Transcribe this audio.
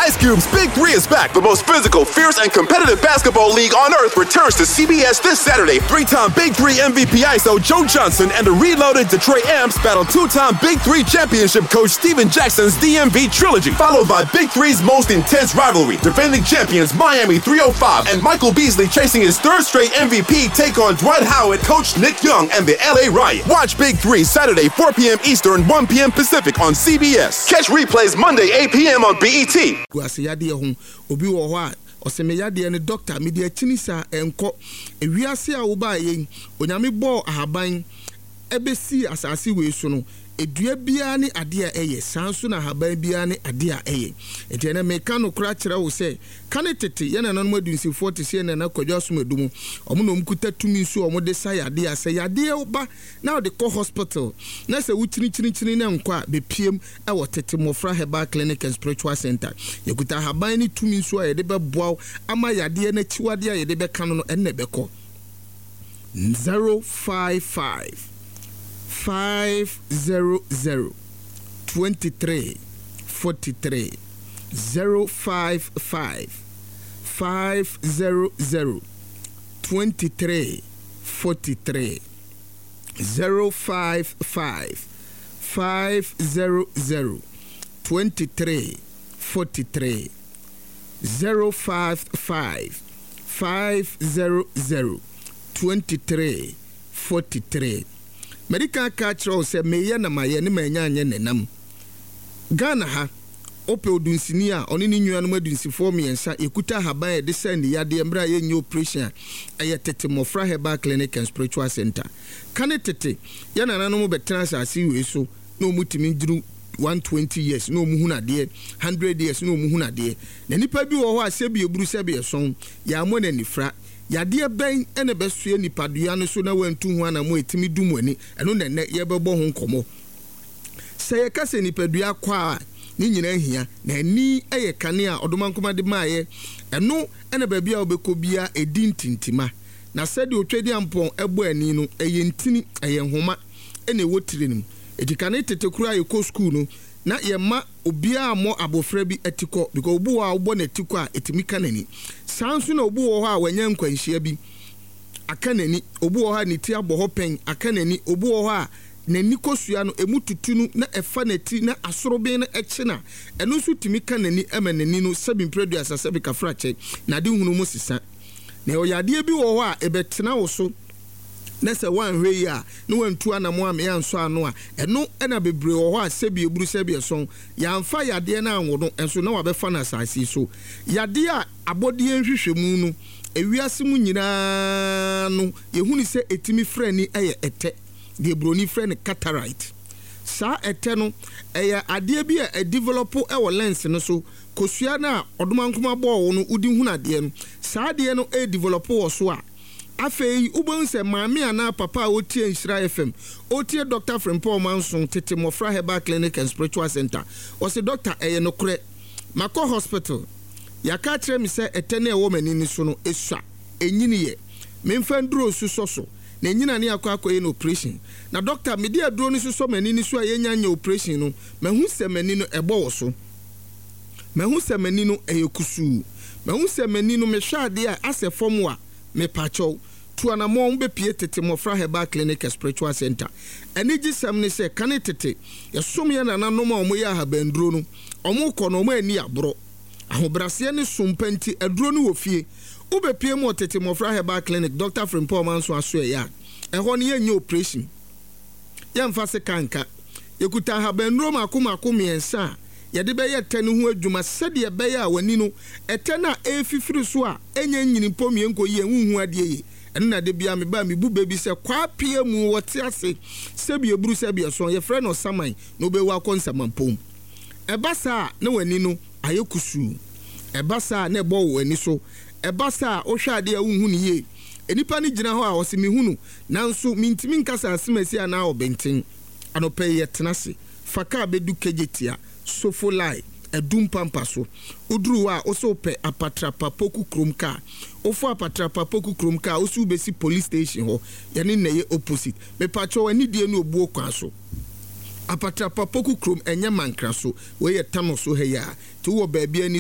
Ice Cube's Big 3 is back. The most physical, fierce, and competitive basketball league on earth returns to CBS this Saturday. 3-time Big 3 MVP ISO Joe Johnson and the reloaded Detroit Amps battle 2-time Big 3 championship coach Steven Jackson's DMV trilogy, followed by Big 3's most intense rivalry. Defending champions Miami 305 and Michael Beasley chasing his third straight MVP take on Dwight Howard, coach Nick Young, and the LA Riot. Watch Big 3 Saturday 4 p.m. Eastern, 1 p.m. Pacific on CBS. Catch replays Monday 8 p.m. on BET. Obi wo ho a osemeyade ne doctor media chinisa enko ewiase a wo ba yen onyame bo ahaban ebesi asase we so no edua bia ne ade a eye sanso na ahaban bia ne ade a eye enti na meka no kura kire wo se kane tete ye na nanom adunsi 40 se na kwadwa so madumu omo no mkuta tumi so omo de sa yade a se yade ba na de ko hospital na se wuchini na nkwa be piem e wo tete Mofra Herbal Clinic and Spiritual Center yekuta ahaban ne tumi so a ye de be boaw ama yade na chiwade a ye de be kano no enne be ko 055 500 23 43 055 500 23 43 055 500 23 43 055 500 23 43 Medical culture say meya na maye ne manya anye nenam Ghana ha ope odunsini a oni ni nnuanu adunsifo miensa ekuta haban e de send yade mbra ye nyi operation eye tete Mofra Herbal Clinic and Spiritual Center kane tete ya nananom betena asase we so na omutimi duru 120 years no mu hunade 100 years no mu hunade na nipa bi wo ho asebi eburu sebe eson ya mo na nifra yade ben ene besue nipadua no so na wantu ho ana mo etimi dum ani eno na ne ye bebo ho nkomo se ye kase nipadua kwa ni nyina hia na ani eye kane a odomankoma de maaye eno ene ba bia obekobia edintintima na sede otwedi ampon ebo ani no eye ntini eye nhoma ene wotirenim edikane tetekura ye ko school no na ye ma obia mo abofra bi etiko because obu wa obo na etiko a etimi kanani sanso na obu wo ho a wanya nkwanhia bi akanani obu wo ha ni ti abo ho pen akanani obu wo ho a nani kosua no emututunu na efa na ti na asorobe na eche na eno so timi kanani emanani no sabin producer sabi kafrache na de hunu mu sisa na oyade bi wo ho a ebetena wo so na se wan hwe ya no wantu anamo am ya nso ano a eno na bebre wo ho a sebi eburu sebi eson ya mfa yade na anwo no enso na wabefa na asase so yade a abode nhwehwemu no ewiase mu nyina no yehuni se etimi frani eye ete de broni frani cataract sa ete no eye ade bi a develop e wo lens no so kosua na odomankoma bo wo no udi hunade no sa ade no e develop wo so a afei ubon se maami ana papa otie Nhyira FM otie Dr. Frimpong Manson tete Mofra Herbal Clinic and Spiritual Center o se doctor eye no kure mako hospital yaka kire mi se etene e wo manini so no esua enyini ye memfa nduro suso so na enyina ne akwa no operation na doctor me dia duro ni suso manini so ayenya operation no mahu se manini no ebo wo so mahu se manini no eyekusu mahu se manini no mehwa ade a ase form me pacho tuana mo mbe pie tete Mofra Herbal Clinic and Spiritual Center eni gisam ne se kane tete yesom ye nananom a omo ye ahabanduro no omo kɔ no omo ani abro ahobrase ne sompanti aduro no wo fie ube pie mo tete Mofra Herbal Clinic Dr. Frimpong Manson aso ya ɛhɔ ne ye operation ye mfa se kanka yekuta ahabanduro makoma miensa yede be ye tane ho adwuma sede be ye a wani no etena efifiri so a enya nyini pomie nko ye huhu ade ye enna de bia me ba me bu bebi se kwa pie mu wote ase sebi eburu sebi so ye frɛ no saman no be wa konsamampom ebasa na wani no ayekusu ebasa na ebo wani so ebasa o hwa ade a huhu ni ye enipa ni gina ho a wo se me hunu nanso mintimi nkasa asemasi ana obenten anope ye tenase faka bedu kejetia Sofolai edum pampa so udru a oso pe apatrapa poku kromka ofo apatrapa poku kromka osu besi police station ho yane na ye opposite me pacho ani die no obuo kwa so apatrapa poku krom enye mankra so we ye tano so he ya ti wo ba bia ni